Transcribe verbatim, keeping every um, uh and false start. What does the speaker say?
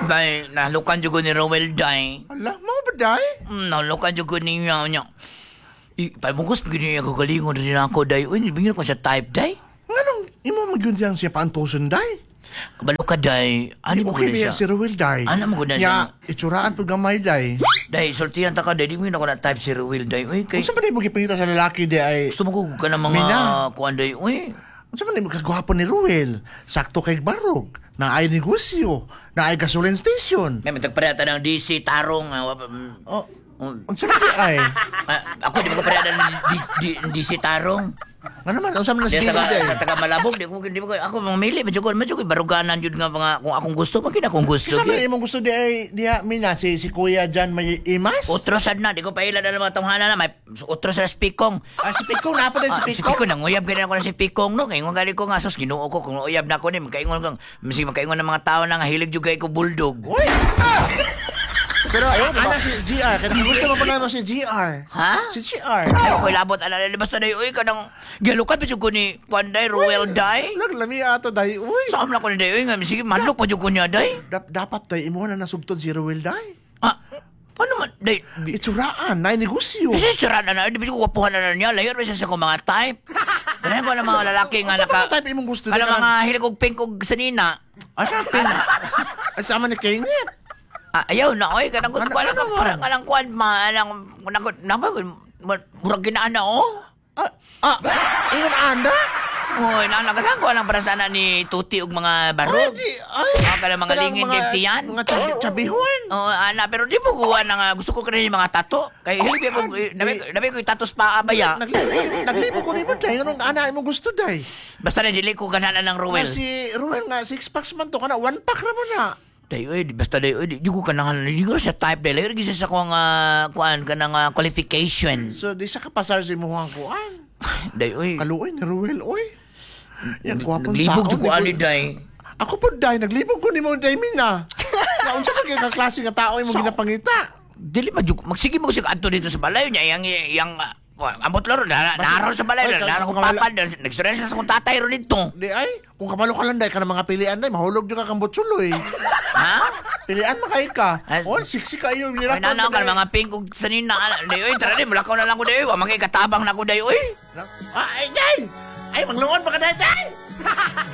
Day, nalukan jud ko ni Rowel, day. Ala, mo ba day? Mm, nalukan jud ko niya, niya. Ipamugos, pagin niya kagalingon rin ako, day. Uy, nibingin ko sa type, day. Nganong imo magyun siyang siya paantoson day? Kabalo ka, day. Ano mo Okay guna niya siya? si Ruel day. Ano mo guna Ya, siya? itsuraan pag gamay day. Day, sultihan ta ka, day. Di mo yun ako na type si Rowel, day. Uy, kay... Kung saan ba mo gipangita sa lalaki day ay... Gusto mo ko ka ng mga Mina. kuan, day. Uy, Kung saan ba mo kagwapo ni Ruel? Sakto kay Barog. Na ay negosyo. Na ay gasoline station. may matagparehata ng D C Tarong. ah, wap- mm, Oh, mm, kung saan ba ay... ah, ako, di mo ko parehata ng D- D- D C Tarong. Nga naman, kung saan na si Di Gigi sa day? sa taga Malabog, di ko di ko ako mamili, medyo ko medyo ko baruganan jud nga mga kung akong gusto, magina akong gusto. Kung saan ba gyud. imong gusto di ay... Diya, Mina, si, si Kuya Jan may imas? Utrosan na, di ko paila na mga tawhana na, may utros na si Pikong. Ah, si Pikong, napa din Ah, si si Pikong. Pikong, nanguyab ganyan ako na si Pikong, no? Kaya nga gali ko nga, sus, ginuo ko, kung uyab na ako ni, magkaingon kang, masig magkaingon ng mga tao na nga, hilig jud kay ko bulldog. Uy! Ah! Pero, anak si G R, kaya gusto mo pa naman si G R. Ha? Si G R. Ay, ako'y labot, alala, di basta na uy, kanang, gilukat, medyo ko ni, Kwanday, Ruel, day. Naglami ato dahi. Uy! Saan na ko ni day, uy, nga, sige, manlok, medyo ko niya, day. Dap- dapat tayo imo na nasugtod si Ruel dahi. Ah, paano man, day, Itsuraan, na negosyo. kasi sira na na, di ba ko kapuhan na na niya, layo, rin siya sa kong mga type. Ganyan ko ng mga lalaki nga Sa naka, mga type imong gusto ano din mga hilig og pink og sanina. Asa pin? Ay sama ni Kenneth. Ah, ayaw na, oy, kanang gusto ko, Ano- alam ka, ano parang, man? kanang kuhan, ma, anang, nako, nako, murag ginaan na, oh. Ah, ah, ingon anda? Uy, nanagasang ko, anang parasana ni Tuti og mga Ay, barog. di, ay. Ah, kanang mga Kanang lingin, mga- degtiyan. Mga chabi, chabihon. Oh, ana, pero di mo kuha na nga, gusto ko kanina yung mga tato. Kay hilig ko, nabi, nabi ko yung tatos pa abaya. Naglipo ko ni- naglipo ko ni mo dahi. Anong ana imong gusto dahi? Basta na dili ko ganahan ng Ruel. Nga si Ruel nga, six packs man to. Kana, one pack na mo na. Day, oy, basta day, oy, di di ko kanang, di ko siya type day. Lagi siya sa kong, uh, kuan, kanang uh, qualification. So, di sa kapasar si mo ang kuan. Day, oy. Kaluoy ni Ruel, oy. Yan, kwapong Naglibog tao, jud ko ni- ani day. Ako po, dahi, naglibog ko ni mo, dahi, Mina. Naunsa sa kaya klase nga tao yung So- ginapangita. Dili majuk, magsige mo siya adto dito sa balay niya, yang yang uh, ambot laro na naro sa balay, Ay, na ko kung kamala- papa, nag-experience sa akong tatay ro dito. Di ay, kung kabalo ka lang dahi, ka ng mga pilian dahi, mahulog yung kakang butsuloy. Ha? Pilian makay ka. As- Oh, siksi kayo. Ay nanaw ka mga pink ug sanina. Day, oy, tara di, mulakaw na lang ko day. Wa magay katabang na ko day, oy. Ay, day! Ay, maglungod pa ka dahi, day!